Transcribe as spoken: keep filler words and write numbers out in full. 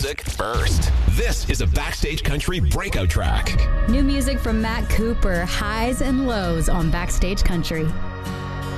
music first. This is a Backstage Country breakout track. New music from Matt Cooper, Highs and Lows on Backstage Country.